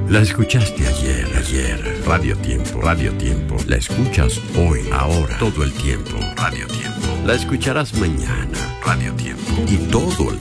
La escuchaste ayer. Radio Tiempo. La escuchas hoy, ahora, todo el tiempo. Radio Tiempo. La escucharás mañana. Radio Tiempo. Y todo el